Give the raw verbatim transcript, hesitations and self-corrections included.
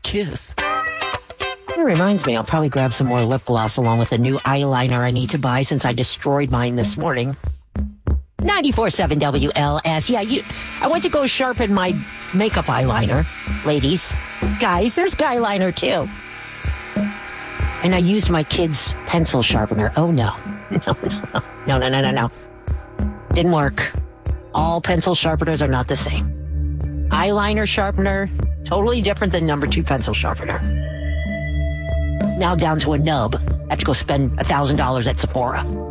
kiss. It reminds me, I'll probably grab some more lip gloss along with a new eyeliner I need to buy since I destroyed mine this morning. ninety-four point seven W L S. Yeah, you. I went to go sharpen my makeup eyeliner. Ladies, guys, there's guy liner too. And I used my kid's pencil sharpener. Oh, no. No, no, no, no, no, no, no. Didn't work. All pencil sharpeners are not the same. Eyeliner sharpener, totally different than number two pencil sharpener. Now down to a nub. I have to go spend one thousand dollars at Sephora.